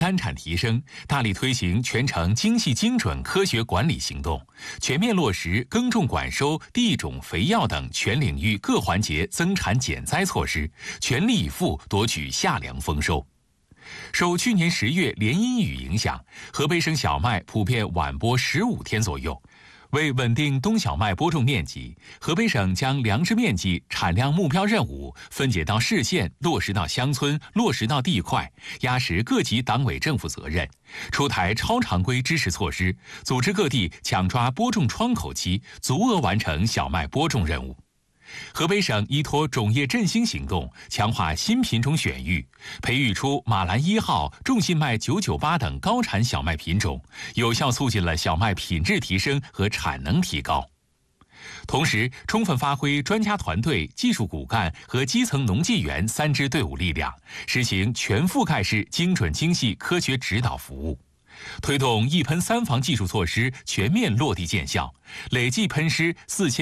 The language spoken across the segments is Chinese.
单产提升，大力推行全程精细精准科学管理行动，全面落实耕种管收、地种、肥药等全领域各环节增产减灾措施，全力以赴夺取夏粮丰收。受去年10月连阴雨影响，河北省小麦普遍晚播15天左右。为稳定冬小麦播种面积，河北省将粮食面积产量目标任务分解到市县，落实到乡村，落实到地块，压实各级党委政府责任，出台超常规支持措施，组织各地抢抓播种窗口期，足额完成小麦播种任务。河北省依托种业振兴行动，强化新品种选育，培育出马兰1号、众信麦998等高产小麦品种，有效促进了小麦品质提升和产能提高。同时，充分发挥专家团队、技术骨干和基层农技员3支队伍力量，实行全覆盖式精准精细科学指导服务。推动一喷3防技术措施全面落地见效，累计喷施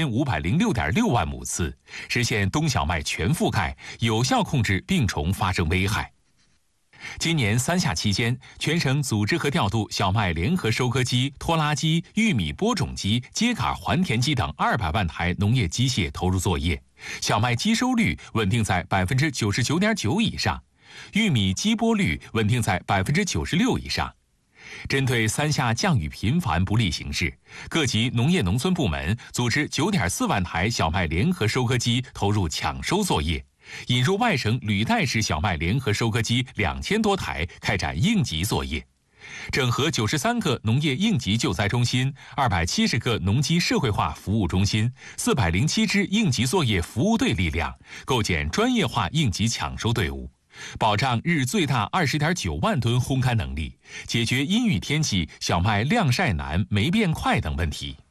4506.6万亩次，实现冬小麦全覆盖，有效控制病虫发生危害。今年3夏期间，全省组织和调度小麦联合收割机、拖拉机、玉米播种机、秸秆还田机等200万台农业机械投入作业，小麦机收率稳定在99.9%以上，玉米机播率稳定在96%以上。针对3夏降雨频繁不利形势，各级农业农村部门组织9.4万台小麦联合收割机投入抢收作业，引入外省履带式小麦联合收割机2000多台，开展应急作业，整合93个农业应急救灾中心、270个农机社会化服务中心、407支应急作业服务队力量，构建专业化应急抢收队伍，保障日最大20.9万吨烘干能力，解决阴雨天气小麦晾晒难、霉变快等问题。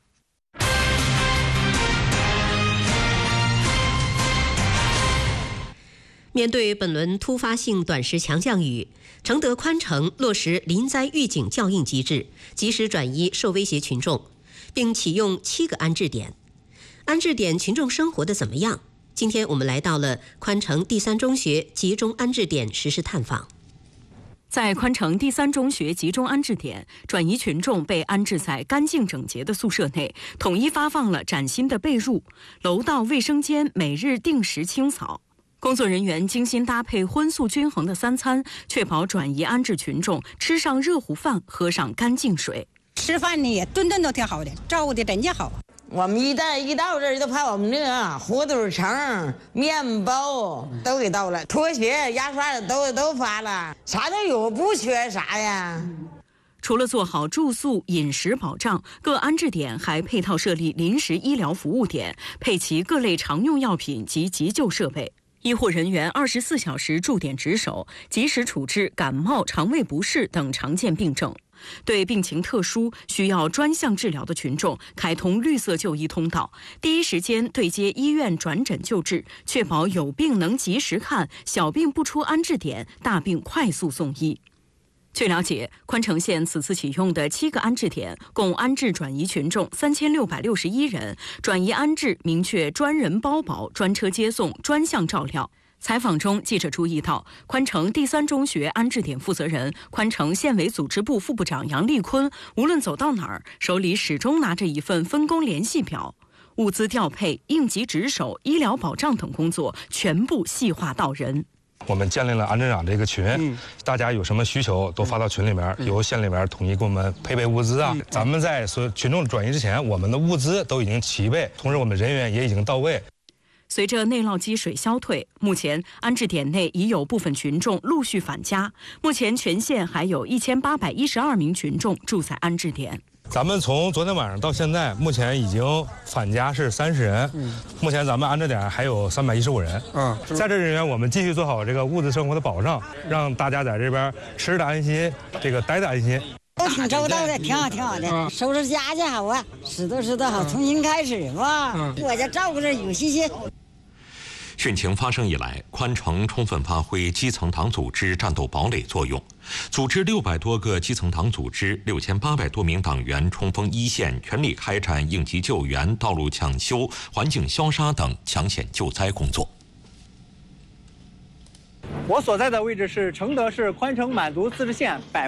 面对本轮突发性短时强降雨，承德宽城落实临灾预警校应机制，及时转移受威胁群众，并启用7个安置点。安置点群众生活的怎么样？今天我们来到了宽城第3中学集中安置点实施探访。 在宽城第3中学集中安置点，转移群众被安置在干净整洁的宿舍内，统一发放了崭新的被褥，楼道卫生间每日定时清扫。工作人员精心搭配荤素均衡的3餐，确保转移安置群众吃上热乎饭，喝上干净水。 吃饭呢也顿顿都挺好的，照顾的真家好。 我们一到这儿就把我们那个火腿肠、面包都给到了，拖鞋、牙刷都发了，啥都有，不缺啥呀。 除了做好住宿、饮食保障，各安置点还配套设立临时医疗服务点，配齐各类常用药品及急救设备。医护人员24小时驻点值守，及时处置感冒、肠胃不适等常见病症。对病情特殊、需要专项治疗的群众，开通绿色就医通道，第一时间对接医院转诊救治，确保有病能及时看，小病不出安置点，大病快速送医。据了解，宽城县此次启用的7个安置点，共安置转移群众3661人，转移安置明确专人包保、专车接送、专项照料。采访中，记者注意到，宽城第3中学安置点负责人、宽城县委组织部副部长杨立坤，无论走到哪儿，手里始终拿着一份分工联系表，物资调配、应急值守、医疗保障等工作全部细化到人。 我们建立了安置长这个群，大家有什么需求都发到群里面，由县里面统一给我们配备物资啊。咱们在所有群众转移之前，我们的物资都已经齐备，同时我们人员也已经到位。 随着内涝积水消退，目前安置点内已有部分群众陆续返家。目前全县还有1812名群众住在安置点。 咱们从昨天晚上到现在，目前已经返家是30人。目前咱们安置点还有315人。在这人员，我们继续做好这个物资生活的保障，让大家在这边吃的安心，这个待的安心。 都挺周到的，挺好的。收拾家去好啊，拾掇好，重新开始吧。我家照顾着有信心。 汛情发生以来，宽城充分发挥基层党组织战斗堡垒作用，组织600多个基层党组织、6800多名党员冲锋一线，全力开展应急救援、道路抢修、环境消杀等抢险救灾工作。 我所在的位置是承德市宽城满族自治县